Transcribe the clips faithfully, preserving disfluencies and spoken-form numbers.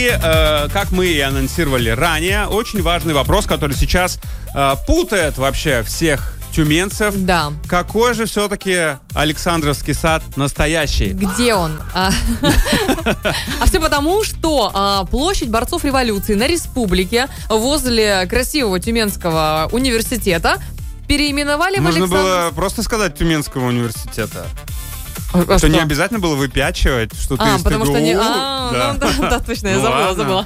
И, э, как мы и анонсировали ранее, очень важный вопрос, который сейчас э, путает вообще всех тюменцев. Да. Какой же все-таки Александровский сад настоящий? Где он? А все потому, что площадь борцов революции на Республике возле красивого Тюменского университета переименовали в Можно Александр... было просто сказать Тюменского университета. А, что, что не обязательно было выпячивать, что ты а, из потому ТГУ. что не... А, да. ну, да, да, точно, я Ну, забыла, ладно. забыла.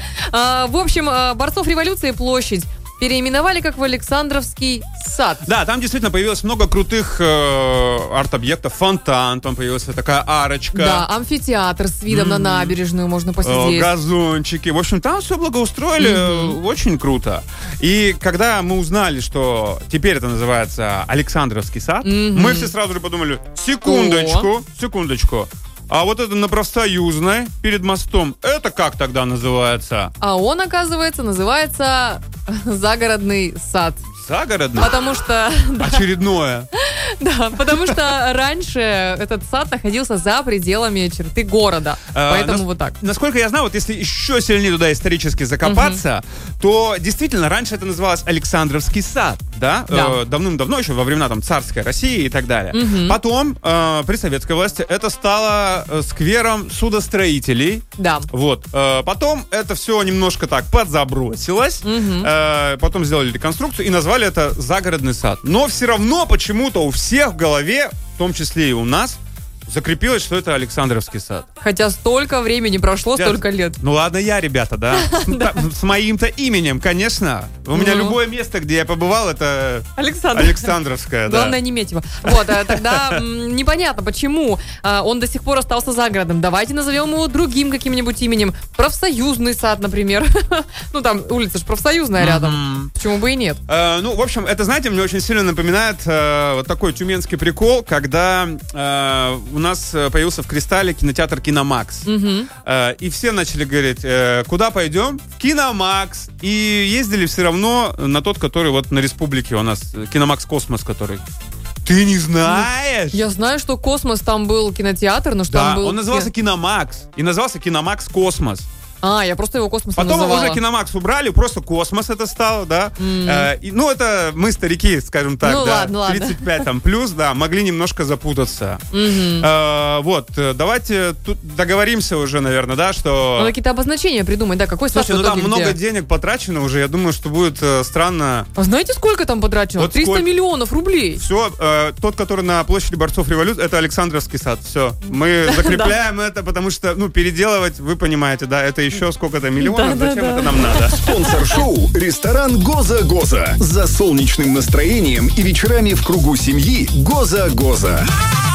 А, в общем, а, борцов революции площадь переименовали как в Александровский сад. Да, там действительно появилось много крутых э, арт-объектов. Фонтан, там появилась такая арочка. Да, амфитеатр с видом М-м. на набережную можно Э, посидеть. газончики. В общем, там все благоустроили. Мгм. э, Очень круто. И когда мы узнали, что теперь это называется Александровский сад, Мгм. мы все сразу же подумали, секундочку, секундочку. А вот это на Профсоюзной, перед мостом, это как тогда называется? А он, оказывается, называется Загородный сад. Загородный? Потому что... Очередное. Да, потому что раньше этот сад находился за пределами черты города. А, Поэтому нас- вот так. Насколько я знаю, вот если еще сильнее туда исторически закопаться, то действительно раньше это называлось Александровский сад, да? Да. Э, давным-давно, еще во времена там царской России и так далее. Мгм. Потом, э, при советской власти, это стало э, сквером судостроителей. Да. Вот. Э, потом это все немножко так подзабросилось. Мгм. Э, потом сделали реконструкцию и назвали это Загородный сад. Но все равно почему-то у всех в голове, в том числе и у нас, закрепилось, что это Александровский сад. Хотя столько времени прошло, Я- столько лет. Ну ладно, я, ребята, да? Да. С моим-то именем, конечно. У меня Ну. любое место, где я побывал, это Александр. Александровское, да. Главное, не меть его. Вот, а тогда м, непонятно, почему а, он до сих пор остался загородным. Давайте назовем его другим каким-нибудь именем. Профсоюзный сад, например. Ну, там улица же профсоюзная рядом. Мгм. Почему бы и нет? Э, ну, в общем, это, знаете, мне очень сильно напоминает э, вот такой тюменский прикол, когда э, у нас э, появился в Кристалле кинотеатр «Киномакс». Мгм. Э, и все начали говорить, э, куда пойдем? В «Киномакс». И ездили все равно на тот, который вот на Республике у нас, э, «Киномакс Космос», который... Ты не знаешь? Я знаю, что Космос там был кинотеатр, но что Да, он был... он назывался ки- «Киномакс». И назывался «Киномакс Космос». А, я просто его Космосом Потом называла. уже «Киномакс» убрали, просто «Космос» это стало, да. М. Э, и, ну, это мы старики, скажем так, Ну, да. ладно, ладно. тридцать пять там плюс, да, могли немножко запутаться. Мгм. Э, вот, э, давайте тут договоримся уже, наверное, да, что... Надо какие-то обозначения придумать, да, какой сад Слушай, в ну там итоге много где? денег потрачено уже, я думаю, что будет э, странно. А знаете, сколько там потрачено? Вот триста сколько? миллионов рублей. Все, э, тот, который на площади борцов революции, это Александровский сад. Все, мы закрепляем это, потому что, ну, переделывать, вы понимаете, да, это еще сколько-то миллионов, Да, да, зачем да. это нам надо? Спонсор шоу – ресторан «Гоза-Гоза». За солнечным настроением и вечерами в кругу семьи «Гоза-Гоза».